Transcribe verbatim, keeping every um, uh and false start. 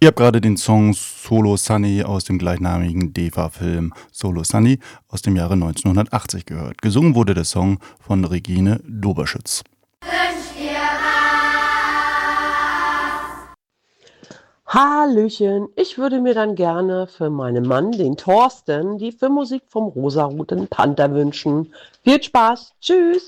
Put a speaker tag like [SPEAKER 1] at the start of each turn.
[SPEAKER 1] Ihr habt gerade den Song Solo Sunny aus dem gleichnamigen DEFA-Film Solo Sunny aus dem Jahre neunzehnhundertachtzig gehört. Gesungen wurde der Song von Regine Doberschütz.
[SPEAKER 2] Hallöchen, ich würde mir dann gerne für meinen Mann, den Thorsten, die Filmmusik vom Rosaroten Panther wünschen. Viel Spaß, tschüss!